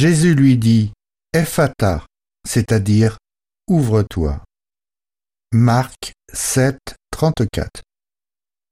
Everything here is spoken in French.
Jésus lui dit « Ephata », c'est-à-dire « Ouvre-toi ». Marc 7, 34.